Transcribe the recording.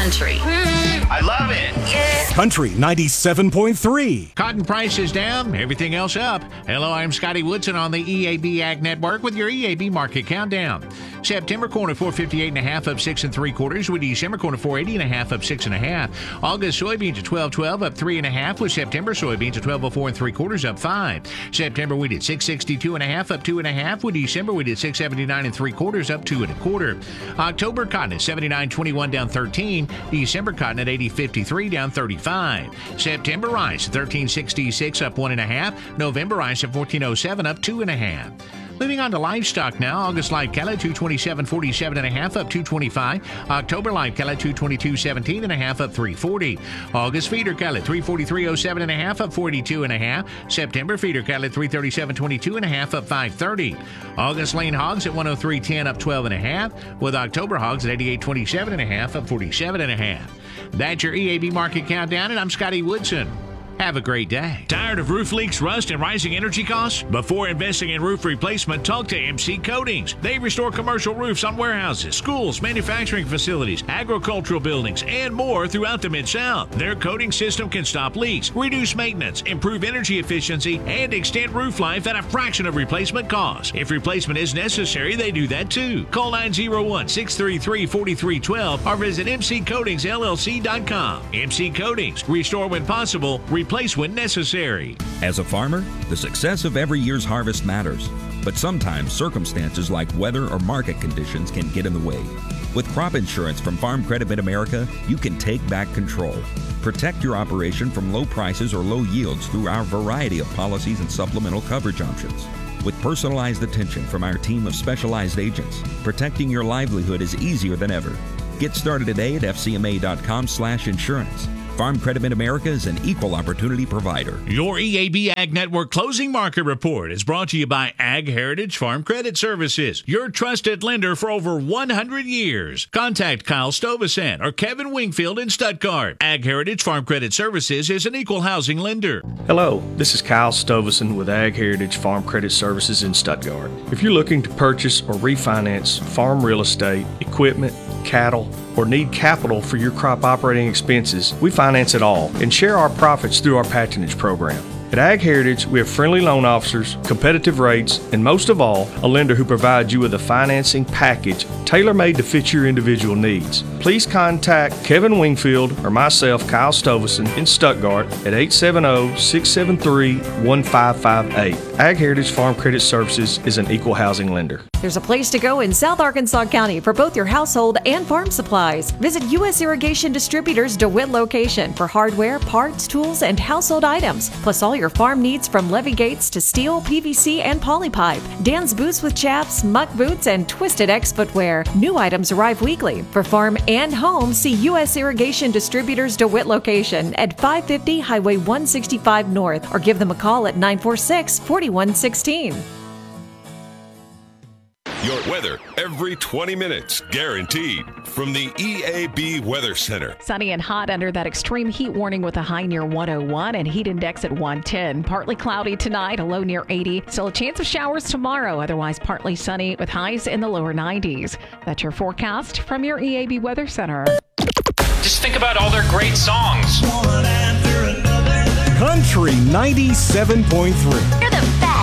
country. I love it. Yeah. Country 97.3. Cotton prices down, everything else up. Hello, I'm Scotty Woodson on the EAB Ag Network with your EAB Market Countdown. September corn at 458.5 up 6 3/4, with December corn at 480.5 up 6 1/2. August soybeans at 12.12 up 3 1/2, with September soybeans at 12.04 3/4 up 5. September wheat at 662.5 up 2 1/2, with December wheat at 679 3/4 up 2 1/4. October cotton at 79.21 down 13. December cotton at 80.53 down 35. September rice at 13.66 up 1 1/2. November rice at 14.07 up 2 1/2. Moving on to livestock now. August live cattle 227.47.5 up 225. October live cattle 222.17.5 up 340. August feeder cattle 343.07.5 up 42.5. September feeder cattle 337.22.5 up 530. August lean hogs at 103.10 up 12.5, with October hogs at 88.27.5 up 47.5. That's your EAB Market Countdown, and I'm Scotty Woodson. Have a great day. Tired of roof leaks, rust, and rising energy costs? Before investing in roof replacement, talk to MC Coatings. They restore commercial roofs on warehouses, schools, manufacturing facilities, agricultural buildings, and more throughout the Mid-South. Their coating system can stop leaks, reduce maintenance, improve energy efficiency, and extend roof life at a fraction of replacement cost. If replacement is necessary, they do that too. Call 901-633-4312 or visit mccoatingsllc.com. MC Coatings. Restore when possible, replace when necessary. As a farmer, the success of every year's harvest matters, but sometimes circumstances like weather or market conditions can get in the way. With crop insurance from Farm Credit Mid-America, you can take back control. Protect your operation from low prices or low yields through our variety of policies and supplemental coverage options. With personalized attention from our team of specialized agents, protecting your livelihood is easier than ever. Get started today at fcma.com/insurance. Farm Credit Mid-America is an equal opportunity provider. Your EAB Ag Network Closing Market Report is brought to you by Ag Heritage Farm Credit Services, your trusted lender for over 100 years. Contact Kyle Stovacen or Kevin Wingfield in Stuttgart. Ag Heritage Farm Credit Services is an equal housing lender. Hello, this is Kyle Stovacen with Ag Heritage Farm Credit Services in Stuttgart. If you're looking to purchase or refinance farm real estate, equipment, cattle, or need capital for your crop operating expenses, we finance it all and share our profits through our patronage program. At Ag Heritage, we have friendly loan officers, competitive rates, and most of all, a lender who provides you with a financing package tailor-made to fit your individual needs. Please contact Kevin Wingfield or myself, Kyle Stovacen, in Stuttgart at 870-673-1558. Ag Heritage Farm Credit Services is an equal housing lender. There's a place to go in South Arkansas County for both your household and farm supplies. Visit U.S. Irrigation Distributors DeWitt location for hardware, parts, tools, and household items, plus all your farm needs from levee gates to steel, PVC, and polypipe. Dan's Boots with Chaps, Muck Boots, and Twisted X footwear. New items arrive weekly. For farm and home, see U.S. Irrigation Distributors DeWitt location at 550 Highway 165 North or give them a call at 946-4116. Your weather every 20 minutes, guaranteed. From the EAB Weather Center. Sunny and hot under that extreme heat warning with a high near 101 and heat index at 110. Partly cloudy tonight, a low near 80. Still a chance of showers tomorrow, otherwise partly sunny with highs in the lower 90s. That's your forecast from your EAB Weather Center. Just think about all their great songs. Country 97.3.